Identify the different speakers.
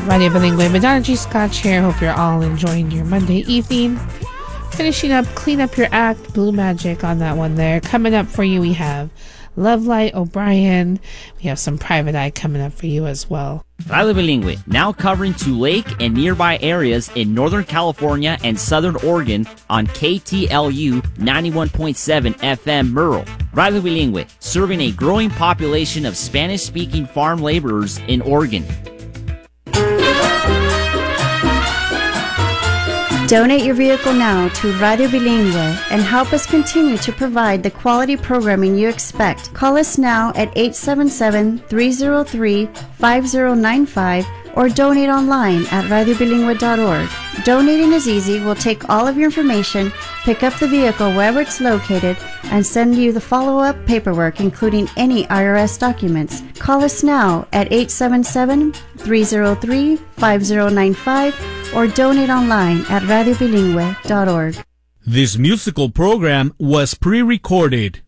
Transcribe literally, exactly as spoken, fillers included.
Speaker 1: Radio Bilingüe, Madonna G. Scotch here. Hope you're all enjoying your Monday evening. Finishing up Clean Up Your Act, Blue Magic on that one there. Coming up for you, we have Love Light O'Brien. We have some Private Eye coming up for you as well.
Speaker 2: Radio Bilingüe, now covering to Lake and nearby areas in Northern California and Southern Oregon on K T L U ninety-one point seven F M Merle. Radio Bilingüe, serving a growing population of Spanish-speaking farm laborers in Oregon.
Speaker 3: Donate your vehicle now to Radio Bilingüe and help us continue to provide the quality programming you expect. Call us now at eight seven seven, three zero three, five zero nine five or donate online at radio bilingüe dot org. Donating is easy. We'll take all of your information, pick up the vehicle wherever it's located, and send you the follow-up paperwork, including any I R S documents. Call us now at eight seven seven, three zero three, five zero nine five or donate online at radio bilingüe dot org.
Speaker 4: This musical program was pre-recorded.